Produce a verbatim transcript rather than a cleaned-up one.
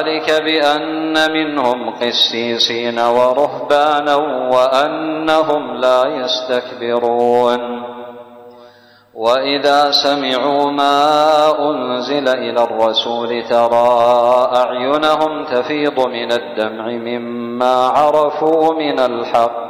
ذلك بأن منهم قسيسين ورهبانا وأنهم لا يستكبرون وإذا سمعوا ما أنزل إلى الرسول ترى أعينهم تفيض من الدمع مما عرفوا من الحق